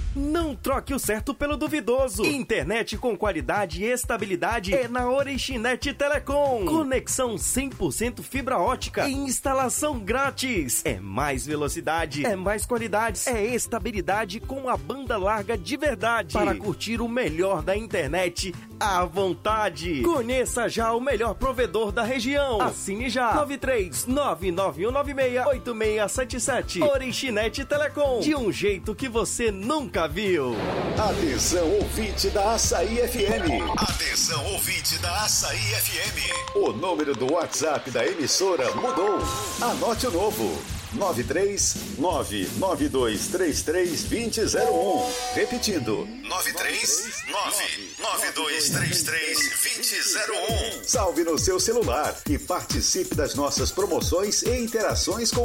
Não troque o certo pelo duvidoso. Internet com qualidade e estabilidade é na Orixinet Telecom. Conexão 100% fibra ótica e instalação grátis. É mais velocidade, é mais qualidade, é estabilidade com a banda larga de verdade. Para curtir o melhor da internet à vontade. Conheça já o melhor provedor da região. Assine já. 93-99196-8677. Orixinet Telecom. De um jeito que você nunca viu. Atenção, ouvinte da Açaí FM. Atenção, ouvinte da Açaí FM. O número do WhatsApp da emissora mudou. Anote o novo. 93992332001. Repetindo. 93992332001. Salve no seu celular e participe das nossas promoções e interações com